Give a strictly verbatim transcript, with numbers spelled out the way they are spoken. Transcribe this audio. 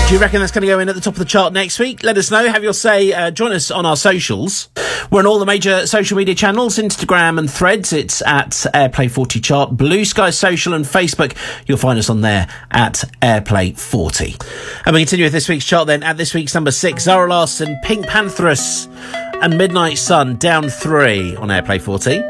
Do you reckon that's going to go in at the top of the chart next week? Let us know. Have your say. Uh, join us on our socials. We're on all the major social media channels, Instagram and Threads. It's at Airplay forty Chart. Blue Sky Social and Facebook. You'll find us on there at Airplay forty. And we continue with this week's chart then. At this week's number six, Zara Larsson, Pink Pantheress and Midnight Sun down three on Airplay forty.